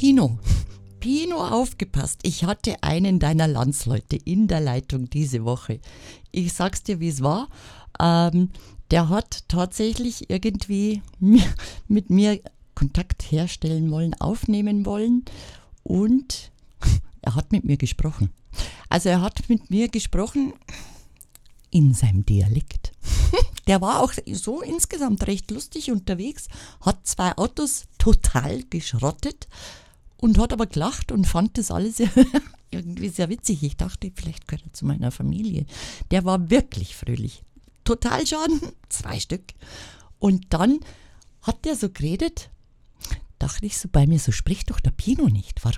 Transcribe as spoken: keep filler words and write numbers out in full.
Pino. Pino, aufgepasst. Ich hatte einen deiner Landsleute in der Leitung diese Woche. Ich sag's dir, wie es war. Ähm, der hat tatsächlich irgendwie mit mir Kontakt herstellen wollen, aufnehmen wollen und er hat mit mir gesprochen. Also er hat mit mir gesprochen in seinem Dialekt. Der war auch so insgesamt recht lustig unterwegs, hat zwei Autos total geschrottet und hat aber gelacht und fand das alles irgendwie sehr witzig. Ich dachte, vielleicht gehört er zu meiner Familie. Der war wirklich fröhlich. Total Schaden, zwei Stück. Und dann hat der so geredet, dachte ich so bei mir, so spricht doch der Pino nicht. Warum